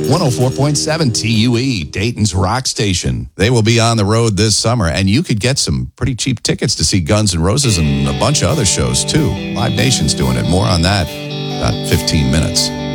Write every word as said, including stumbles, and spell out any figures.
one oh four point seven T U E, Dayton's rock station. They will be on the road this summer, and you could get some pretty cheap tickets to see Guns N' Roses and a bunch of other shows, too. Live Nation's doing it. More on that in about fifteen minutes.